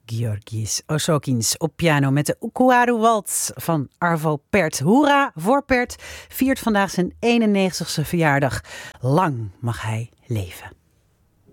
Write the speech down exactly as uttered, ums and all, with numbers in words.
Georgis Osokins op piano met de Ukuaru Waltz van Arvo Pärt. Hoera voor Pärt, viert vandaag zijn eenennegentigste verjaardag. Lang mag hij leven.